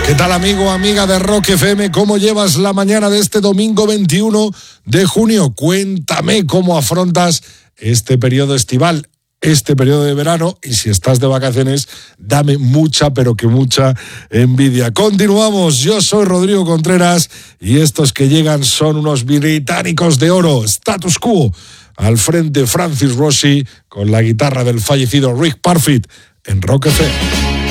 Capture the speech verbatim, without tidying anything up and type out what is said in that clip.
¿Qué tal, amigo, amiga de Rock F M? ¿Cómo llevas la mañana de este domingo veintiuno de junio? Cuéntame cómo afrontas este periodo estival, este periodo de verano, y si estás de vacaciones, dame mucha, pero que mucha envidia. Continuamos, yo soy Rodrigo Contreras y estos que llegan son unos británicos de oro, Status Quo. Al frente, Francis Rossi con la guitarra del fallecido Rick Parfitt en Rock F M.